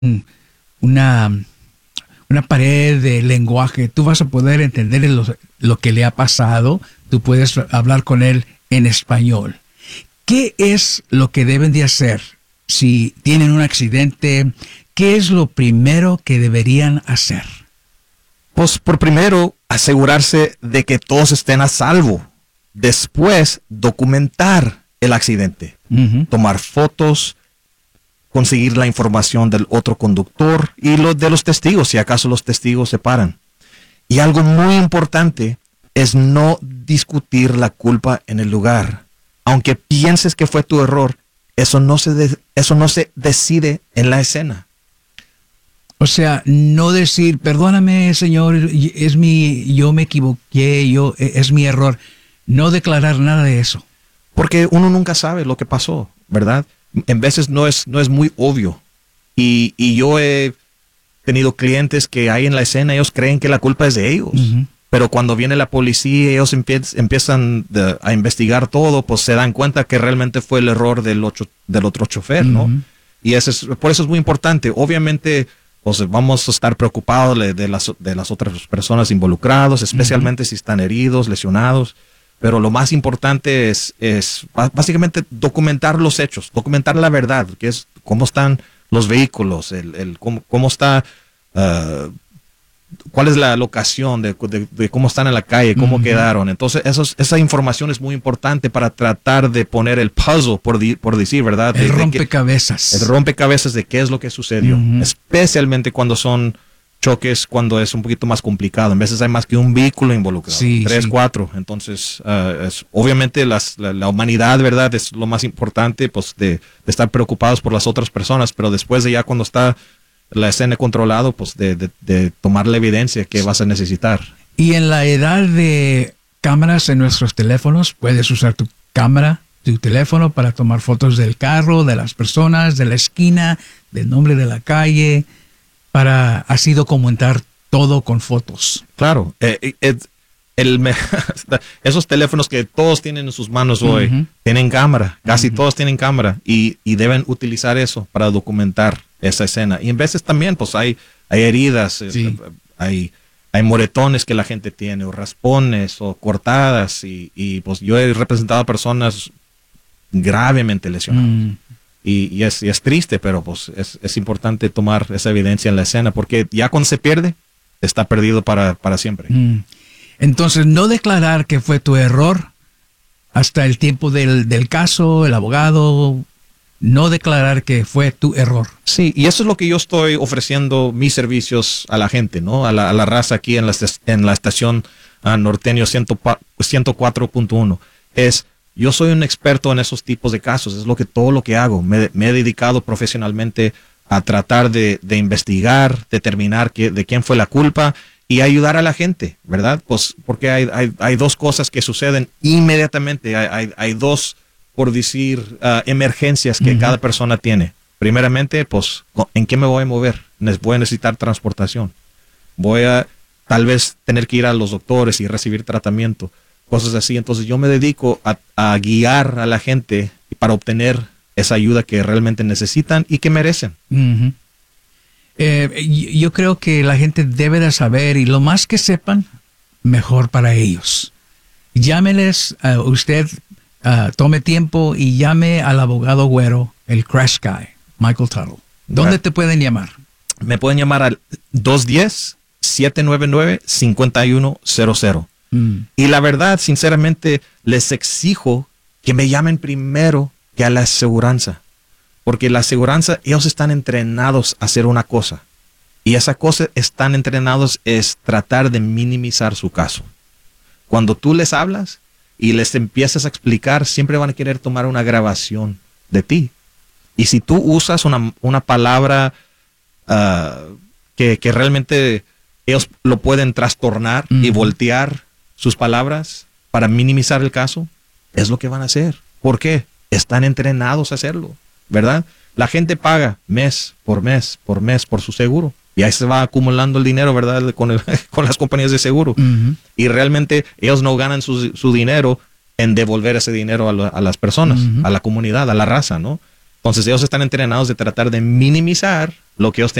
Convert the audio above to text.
una, una pared de lenguaje. Tú vas a poder entender lo que le ha pasado. Tú puedes hablar con él en español. ¿Qué es lo que deben de hacer si tienen un accidente? ¿Qué es lo primero que deberían hacer? Pues por primero, asegurarse de que todos estén a salvo. Después, documentar el accidente. Tomar fotos, conseguir la información del otro conductor y de los testigos, si acaso los testigos se paran. Y algo muy importante es no discutir la culpa en el lugar. Aunque pienses que fue tu error, eso no se decide en la escena. O sea, no decir, perdóname, señor, yo me equivoqué, es mi error. No declarar nada de eso. Porque uno nunca sabe lo que pasó, ¿verdad? En veces no es muy obvio. Y yo he tenido clientes que hay en la escena, ellos creen que la culpa es de ellos. Pero cuando viene la policía, ellos empiezan a investigar todo, pues se dan cuenta que realmente fue el error del otro chofer, ¿no? Y por eso es muy importante. Obviamente, pues vamos a estar preocupados de las otras personas involucradas, especialmente si están heridos, lesionados. Pero lo más importante es básicamente documentar los hechos, documentar la verdad, que es cómo están los vehículos, cómo está, cuál es la locación de cómo están en la calle, cómo quedaron. Entonces, esa información es muy importante para tratar de poner el puzzle, por decir, ¿verdad? El rompecabezas. El rompecabezas de qué es lo que sucedió, especialmente cuando son choques, cuando es un poquito más complicado. En veces hay más que un vehículo involucrado, 3, 4. Entonces, obviamente la humanidad, ¿verdad? Es lo más importante, pues, de estar preocupados por las otras personas, pero después de ya cuando está la escena controlado, pues, de tomar la evidencia que vas a necesitar. Y en la edad de cámaras en nuestros teléfonos, puedes usar tu cámara, tu teléfono para tomar fotos del carro, de las personas, de la esquina, del nombre de la calle, para así documentar todo con fotos. Claro, esos teléfonos que todos tienen en sus manos hoy tienen cámara, casi todos tienen cámara y deben utilizar eso para documentar esa escena. Y en veces también pues hay heridas, hay moretones que la gente tiene, o raspones, o cortadas, y pues yo he representado a personas gravemente lesionadas. Y es triste, pero pues es importante tomar esa evidencia en la escena, porque ya cuando se pierde, está perdido para siempre. Entonces, no declarar que fue tu error hasta el tiempo del caso, el abogado, no declarar que fue tu error. Sí, y eso es lo que yo estoy ofreciendo mis servicios a la gente, ¿no? A la raza aquí en la estación Norteño 104.1. Yo soy un experto en esos tipos de casos, es todo lo que hago. Me he dedicado profesionalmente a tratar de investigar, determinar de quién fue la culpa y ayudar a la gente, ¿verdad? Pues porque hay dos cosas que suceden inmediatamente. Hay dos, por decir, emergencias que cada persona tiene. Primeramente, pues, ¿en qué me voy a mover? Voy a necesitar transportación. Voy a tal vez tener que ir a los doctores y recibir tratamiento. Cosas así. Entonces yo me dedico a guiar a la gente para obtener esa ayuda que realmente necesitan y que merecen. Yo creo que la gente debe de saber, y lo más que sepan, mejor para ellos. Llámeles, usted tome tiempo y llame al abogado güero, el Crash Guy, Michael Tuttle. ¿Dónde te pueden llamar? Me pueden llamar al 210-799-5100. Y la verdad, sinceramente, les exijo que me llamen primero que a la aseguranza. Porque la aseguranza, ellos están entrenados a hacer una cosa. Y esa cosa están entrenados es tratar de minimizar su caso. Cuando tú les hablas y les empiezas a explicar, siempre van a querer tomar una grabación de ti. Y si tú usas una palabra que realmente ellos lo pueden trastornar y voltear sus palabras para minimizar el caso, es lo que van a hacer. ¿Por qué? Están entrenados a hacerlo, ¿verdad? La gente paga mes por mes por su seguro. Y ahí se va acumulando el dinero, ¿verdad? Con las compañías de seguro. Y realmente ellos no ganan su dinero en devolver ese dinero a las personas, a la comunidad, a la raza, ¿no? Entonces ellos están entrenados de tratar de minimizar lo que ellos